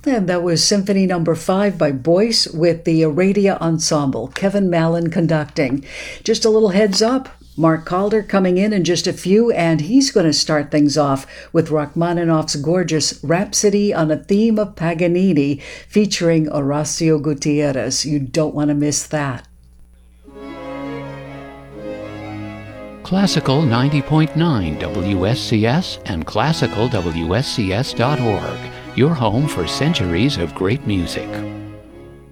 And that was Symphony Number 5 by Boyce with the Aradia Ensemble, Kevin Mallon conducting. Just a little heads up, Mark Calder coming in just a few, and he's going to start things off with Rachmaninoff's gorgeous Rhapsody on a Theme of Paganini featuring Horacio Gutierrez. You don't want to miss that. Classical 90.9 WSCS and classicalwscs.org, your home for centuries of great music.